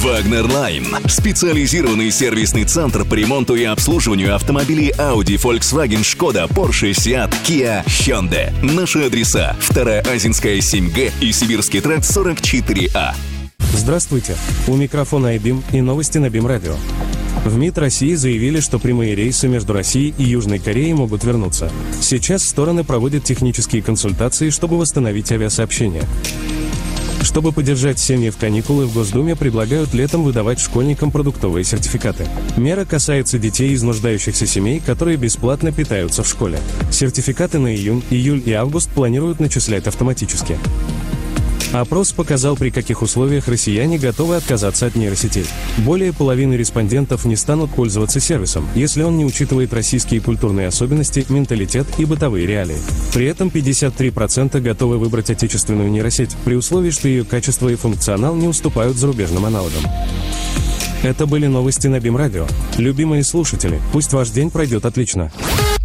Wagner Line – специализированный сервисный центр по ремонту и обслуживанию автомобилей Audi, Volkswagen, Skoda, Porsche, Seat, Kia, Hyundai. Наши адреса: 2-я Азинская, 7Г и Сибирский тракт, 44А. Здравствуйте, у микрофона Айбим и новости на БИМ Радио. В МИД России заявили, что прямые рейсы между Россией и Южной Кореей могут вернуться. Сейчас стороны проводят технические консультации, чтобы восстановить авиасообщение. Чтобы поддержать семьи в каникулы, в Госдуме предлагают летом выдавать школьникам продуктовые сертификаты. Мера касается детей из нуждающихся семей, которые бесплатно питаются в школе. Сертификаты на июнь, июль и август планируют начислять автоматически. Опрос показал, при каких условиях россияне готовы отказаться от нейросетей. Более половины респондентов не станут пользоваться сервисом, если он не учитывает российские культурные особенности, менталитет и бытовые реалии. При этом 53% готовы выбрать отечественную нейросеть, при условии, что ее качество и функционал не уступают зарубежным аналогам. Это были новости на БИМ Радио. Любимые слушатели, пусть ваш день пройдет отлично.